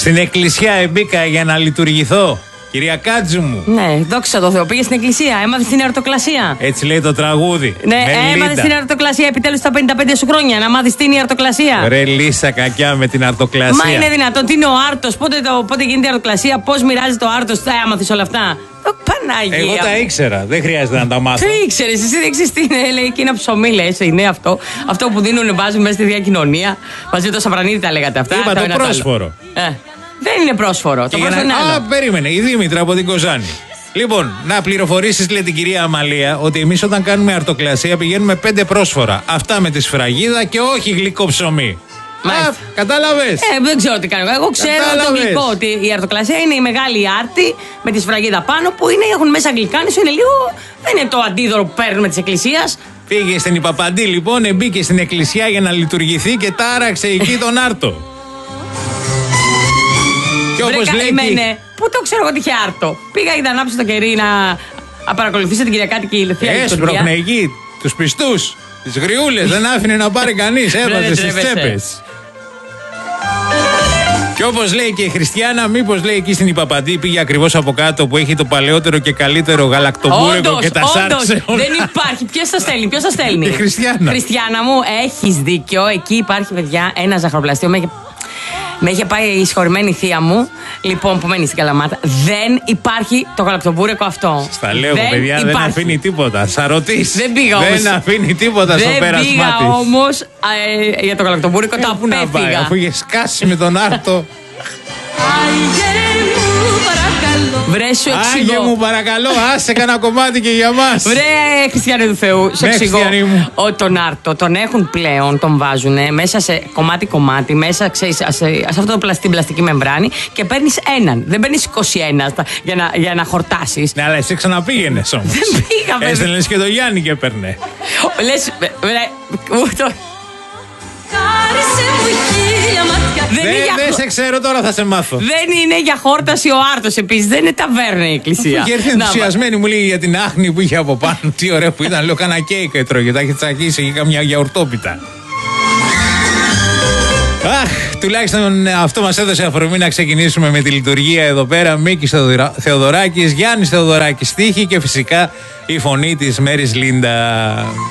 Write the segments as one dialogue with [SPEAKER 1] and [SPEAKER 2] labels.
[SPEAKER 1] Στην εκκλησία μπήκα για να λειτουργηθώ. Κυρία Κάτζου μου.
[SPEAKER 2] Ναι, δόξα τω Θεώ. Πήγε στην εκκλησία, έμαθε την εορτοκλασία.
[SPEAKER 1] Έτσι λέει το τραγούδι.
[SPEAKER 2] Ναι, έμαθε την εορτοκλασία επιτέλους στα 55 σου χρόνια. Να μάθει τι είναι η εορτοκλασία.
[SPEAKER 1] Ρε Λίσσα κακιά με την αρτοκλασία.
[SPEAKER 2] Μα είναι δυνατόν, τι είναι ο άρτος, πότε γίνεται η εορτοκλασία, πώς μοιράζεται ο άρτος, θα έμαθες όλα αυτά. Παναγία.
[SPEAKER 1] Εγώ τα ήξερα, δεν χρειάζεται να τα μάθω.
[SPEAKER 2] Τι ήξερες, εσύ δεν ξέρεις τι είναι, λέει και ένα ψωμί, λες, είναι αυτό. Αυτό που δίνουν, βάζουν μέσα στη διακοινωνία. Μαζί με το Σαπρανίδη τα λέγατε αυτά.
[SPEAKER 1] Είπα το πρόσφορο.
[SPEAKER 2] Δεν είναι πρόσφορο. Το πρόσφορο είναι άλλο.
[SPEAKER 1] Περίμενε, η Δήμητρα από την Κοζάνη. Λοιπόν, να πληροφορήσεις, λέει την κυρία Αμαλία, ότι εμείς όταν κάνουμε αρτοκλασία πηγαίνουμε 5 πρόσφορα. Αυτά με τη σφραγίδα και όχι γλυκό ψωμί. Κατάλαβες.
[SPEAKER 2] Δεν ξέρω τι κάνω. Εγώ ξέρω το γλυκό, ότι η αρτοκλασία είναι η μεγάλη άρτη με τη σφραγίδα πάνω που έχουν μέσα γλυκάνισο. Είναι λίγο. Δεν είναι το αντίδωρο που παίρνουμε τη εκκλησία.
[SPEAKER 1] Πήγε στην Ιπαπαντή λοιπόν, μπήκε στην εκκλησία για να λειτουργηθεί και τάραξε εκεί τον άρτο. Και όπως λέει.
[SPEAKER 2] Πού το ξέρω εγώ ότι είχε άρτο. Πήγα για να ανάψω το κερί να παρακολουθήσω την Κυριακάτικη Θεία Λειτουργία.
[SPEAKER 1] Έσπρωχνε εκεί τους πιστούς, τις γριούλες, δεν άφηνε να πάρει κανείς, έβαζε στις τσέπες. Και όπως λέει και η Χριστιάνα, μήπως λέει εκεί στην Ιπαπαντή πήγε ακριβώς από κάτω που έχει το παλαιότερο και καλύτερο γαλακτομπούρεκο και τα σάρξε.
[SPEAKER 2] Δεν υπάρχει. Ποιος το στέλνει.
[SPEAKER 1] Η Χριστιάνα.
[SPEAKER 2] Χριστιάνα μου, έχεις δίκιο. Εκεί υπάρχει, παιδιά, ένα ζαχαροπλαστείο. Με είχε πάει η συγχωρημένη θεία μου, λοιπόν, που μένει στην Καλαμάτα. Δεν υπάρχει το γαλακτομπούρεκο αυτό.
[SPEAKER 1] Στα λέω, παιδιά, δεν αφήνει τίποτα. Σαρωτής.
[SPEAKER 2] Δεν πήγα όμως.
[SPEAKER 1] Δεν αφήνει τίποτα στο πέρασμά της.
[SPEAKER 2] Δεν πήγα όμως για το γαλακτομπούρεκο, το απέφυγα.
[SPEAKER 1] Αφού είχε σκάσει με τον άρτο.
[SPEAKER 2] Βρε, σου εξηγώ.
[SPEAKER 1] Άγιε μου, παρακαλώ, άσε κανένα κομμάτι και για μας.
[SPEAKER 2] Βρε, Χριστιανέ του Θεού, σου εξηγώ. Ότι τον άρτο τον έχουν πλέον, τον βάζουν μέσα σε κομμάτι-κομμάτι, μέσα ξέρεις, σε αυτό την πλαστική μεμβράνη και παίρνεις έναν. Δεν παίρνεις 21 για να χορτάσεις.
[SPEAKER 1] Ναι, αλλά εσύ ξαναπήγαινες όμως.
[SPEAKER 2] Δεν πήγα, βέβαια.
[SPEAKER 1] Έστελνες και το Γιάννη και έπαιρνε.
[SPEAKER 2] Λες,
[SPEAKER 1] Δεν σε ξέρω, τώρα θα σε μάθω.
[SPEAKER 2] Δεν είναι για χόρταση ο άρτος επίσης. Δεν είναι ταβέρνα η εκκλησία.
[SPEAKER 1] Είχε έρθει ενθουσιασμένη, μου λέει για την άχνη που είχε από πάνω. Τι ωραίο που ήταν. Λέω κάνα κέικ έτρωγε. Τα είχε τσακίσει και καμιά γιαουρτόπιτα. Αχ, τουλάχιστον αυτό μας έδωσε αφορμή να ξεκινήσουμε με τη λειτουργία εδώ πέρα. Μίκης Θεοδωράκης, Γιάννης Θεοδωράκης στίχη και φυσικά η φωνή της Μέρης Λίντα.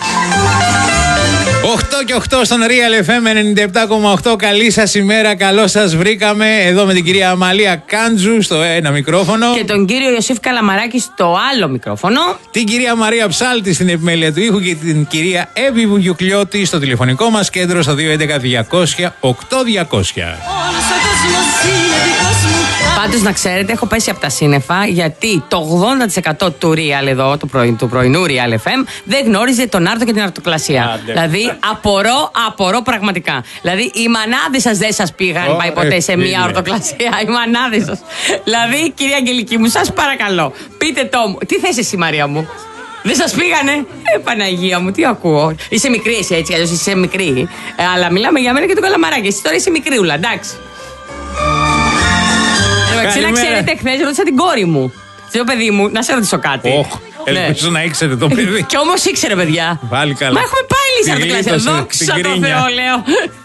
[SPEAKER 1] 8 και 8 στον Real FM 97,8. Καλή σας ημέρα, καλώς σας βρήκαμε. Εδώ με την κυρία Αμαλία Κάντζου στο ένα μικρόφωνο.
[SPEAKER 2] Και τον κύριο Ιωσήφ Καλαμαράκη στο άλλο μικρόφωνο.
[SPEAKER 1] Την κυρία Μαρία Ψάλτη στην επιμέλεια του ήχου και την κυρία Εύη Βουγιουκλιώτη στο τηλεφωνικό μας κέντρο στο 211 200 8200.
[SPEAKER 2] Πάντως να ξέρετε, έχω πέσει από τα σύννεφα γιατί το 80% του Real εδώ, του πρωινού Real FM, δεν γνώριζε τον άρτο και την αρτοκλασία. Δηλαδή, απορώ πραγματικά. Δηλαδή, οι μανάδες σας δεν σας πήγαν πάει ποτέ σε μια αρτοκλασία. Οι μανάδες σας. Δηλαδή, κυρία Αγγελική μου, σας παρακαλώ, πείτε το μου. Τι θες εσύ, Μαρία μου? Δεν σας πήγανε? Παναγία μου, τι ακούω. Είσαι μικρή εσύ, έτσι, αλλιώς είσαι μικρή. Αλλά μιλάμε για μένα και τον Καλαμαράκη. Εσύ τώρα είσαι μικρούλα, εντάξει. Να ξέρετε, χθες ρώτησα την κόρη μου. Τι παιδί μου, να σε ρωτήσω κάτι.
[SPEAKER 1] Ελπίζω να ήξερε το παιδί.
[SPEAKER 2] Κι όμως ήξερε, παιδιά.
[SPEAKER 1] Πάλι καλά.
[SPEAKER 2] Μα έχουμε πάει λύση αρτοκλασία. Δόξα τω Θεώ, λέω.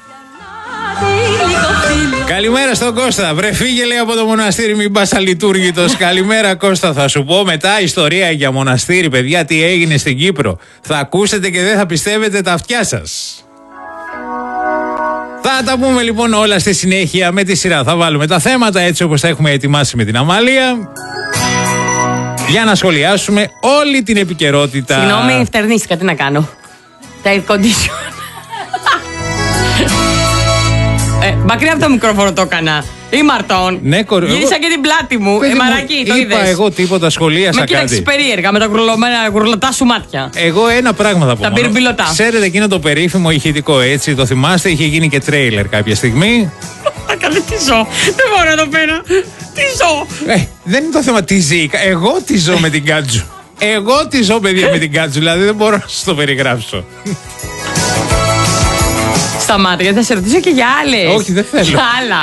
[SPEAKER 1] Καλημέρα στον Κώστα. Βρε φύγε, λέει, από το μοναστήρι, μην πας αλειτούργητος. Καλημέρα Κώστα, θα σου πω μετά ιστορία για μοναστήρι, παιδιά, τι έγινε στην Κύπρο. Θα ακούσετε και δεν θα πιστεύετε τα αυτιά σας. Θα τα πούμε λοιπόν όλα στη συνέχεια με τη σειρά. Θα βάλουμε τα θέματα έτσι όπως τα έχουμε ετοιμάσει με την Αμάλια για να σχολιάσουμε όλη την επικαιρότητα.
[SPEAKER 2] Συγγνώμη, φτερνίστηκα, τι να κάνω. Τα air condition. Μακριά από το μικρόφωνο το έκανα. Ή Μαρτών.
[SPEAKER 1] Ναι,
[SPEAKER 2] γύρισα και την πλάτη μου. Μαράκι, το είδες?
[SPEAKER 1] Είπα εγώ τίποτα, σχολίασα κάτι.
[SPEAKER 2] Με κοίταξες περίεργα με τα γουρλωτά σου μάτια.
[SPEAKER 1] Εγώ ένα πράγμα θα πω.
[SPEAKER 2] Τα πυρμπιλωτά.
[SPEAKER 1] Ξέρετε εκείνο το περίφημο ηχητικό, έτσι, το θυμάστε, είχε γίνει και τρέιλερ κάποια στιγμή.
[SPEAKER 2] Καλή, τι ζω. Δεν μπορώ εδώ πέρα. Τι ζω.
[SPEAKER 1] Δεν είναι το θέμα τι ζει. Εγώ τι ζω με την Κάτζου. Εγώ τι ζω, παιδιά, με την Κάτζου. Δηλαδή δεν μπορώ να σας το περιγράψω.
[SPEAKER 2] Σταμάτα, γιατί θα σε ρωτήσω και για άλλες.
[SPEAKER 1] Όχι, δεν θέλω.
[SPEAKER 2] Για άλλα.